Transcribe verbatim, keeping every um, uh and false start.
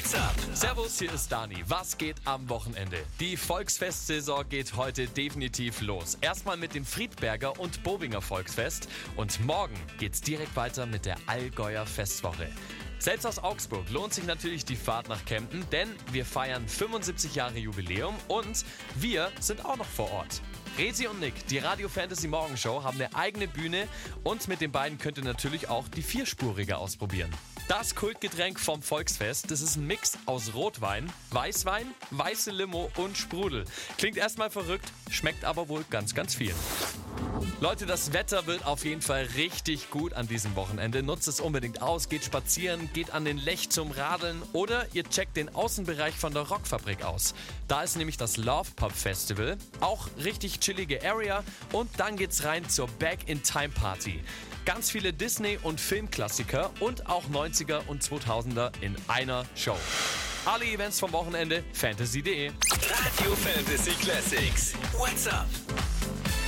What's up? Servus, hier ist Dani. Was geht am Wochenende? Die Volksfestsaison geht heute definitiv los. Erstmal mit dem Friedberger und Bobinger Volksfest und morgen geht's direkt weiter mit der Allgäuer Festwoche. Selbst aus Augsburg lohnt sich natürlich die Fahrt nach Kempten, denn wir feiern fünfundsiebzig Jahre Jubiläum und wir sind auch noch vor Ort. Resi und Nick, die Radio Fantasy Morgenshow, haben eine eigene Bühne und mit den beiden könnt ihr natürlich auch die vierspurige ausprobieren. Das Kultgetränk vom Volksfest, das ist ein Mix aus Rotwein, Weißwein, weiße Limo und Sprudel. Klingt erstmal verrückt, schmeckt aber wohl ganz, ganz viel. Leute, das Wetter wird auf jeden Fall richtig gut an diesem Wochenende. Nutzt es unbedingt aus, geht spazieren, geht an den Lech zum Radeln oder ihr checkt den Außenbereich von der Rockfabrik aus. Da ist nämlich das Love Pub Festival, auch richtig chillige Area und dann geht's rein zur Back in Time Party. Ganz viele Disney- und Filmklassiker und auch neunziger und zweitausender in einer Show. Alle Events vom Wochenende, fantasy punkt de. Radio Fantasy Classics. What's up?